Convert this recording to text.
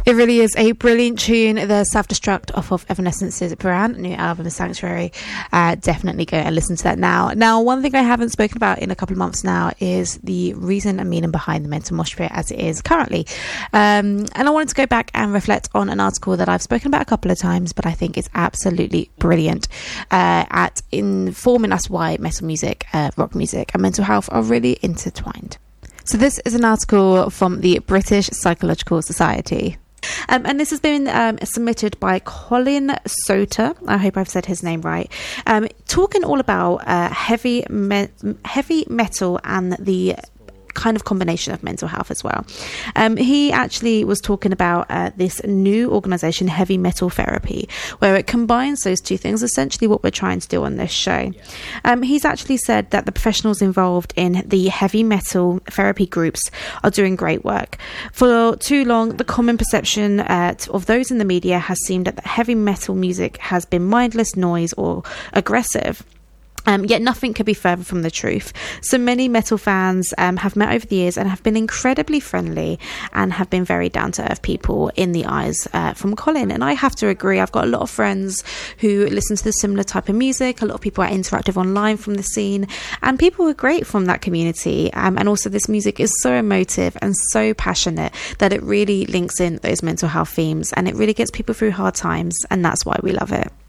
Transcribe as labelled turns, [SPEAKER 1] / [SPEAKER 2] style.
[SPEAKER 1] It really is a brilliant tune. The Self-Destruct off of Evanescence's brand new album Sanctuary. Definitely go and listen to that now. Now, one thing I haven't spoken about in a couple of months now is the reason and meaning behind the mental mosh pit as it is currently. And I wanted to go back and reflect on an article that I've spoken about a couple of times, but I think it's absolutely brilliant at informing us why metal music, rock music and mental health are really intertwined. So this is an article from the British Psychological Society. And this has been submitted by Colin Soter. I hope I've said his name right. Talking all about heavy metal and the kind of combination of mental health as well. He actually was talking about this new organisation, Heavy Metal Therapy, where it combines those two things, essentially what we're trying to do on this show. He's actually said that the professionals involved in the heavy metal therapy groups are doing great work. For too long, the common perception of those in the media has seemed that heavy metal music has been mindless noise or aggressive. Yet nothing could be further from the truth. So many metal fans have met over the years and have been incredibly friendly and have been very down-to-earth people in the eyes from Colin. And I have to agree, I've got a lot of friends who listen to the similar type of music. A lot of people are interactive online from the scene, and people are great from that community. And also this music is so emotive and so passionate that it really links in those mental health themes, and it really gets people through hard times, and that's why we love it.